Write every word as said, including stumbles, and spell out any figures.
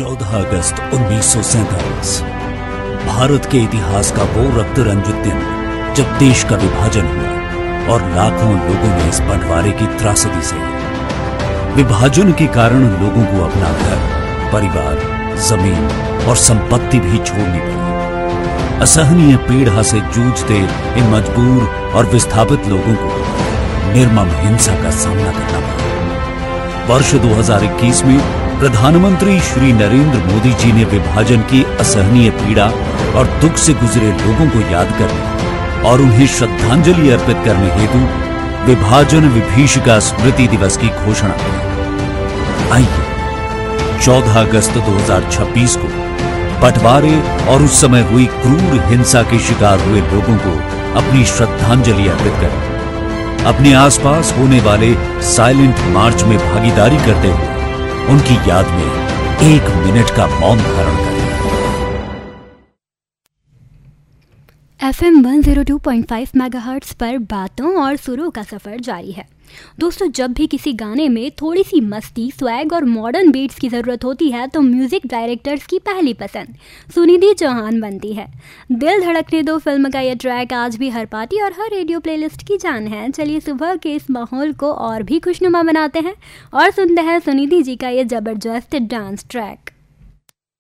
चौदह अगस्त उन्नीस सौ सैंतालीस भारत के इतिहास का वो रक्त रंजित दिन जब देश का विभाजन हुआ और लाखों लोगों ने इस बंटवारे की त्रासदी से विभाजन के कारण लोगों को अपना घर, परिवार, जमीन और संपत्ति भी छोड़नी पड़ी। असहनीय पीड़ा से जूझते इन मजबूर और विस्थापित लोगों को निर्मम हिंसा का सामना करना पड़ा। वर्ष दो हज़ार इक्कीस में प्रधानमंत्री श्री नरेंद्र मोदी जी ने विभाजन की असहनीय पीड़ा और दुख से गुजरे लोगों को याद करने और उन्हें श्रद्धांजलि अर्पित करने हेतु विभाजन विभीषिका स्मृति दिवस की घोषणा की। आइए चौदह अगस्त दो हज़ार छब्बीस को बंटवारे और उस समय हुई क्रूर हिंसा के शिकार हुए लोगों को अपनी श्रद्धांजलि अर्पित करें। अपने आसपास होने वाले साइलेंट मार्च में भागीदारी करते हुए उनकी याद में एक मिनट का मौन धारण करें। F M one zero two point five megahertz पर बातों और सुरों का सफर जारी है। दोस्तों, जब भी किसी गाने में थोड़ी सी मस्ती, स्वैग और मॉडर्न बीट्स की ज़रूरत होती है तो म्यूज़िक डायरेक्टर्स की पहली पसंद सुनिधि चौहान बनती है। दिल धड़कने दो फिल्म का यह ट्रैक आज भी हर पार्टी और हर रेडियो प्लेलिस्ट की जान है। चलिए सुबह के इस माहौल को और भी खुशनुमा बनाते हैं और सुनते हैं सुनिधि जी का ये जबरदस्त डांस ट्रैक।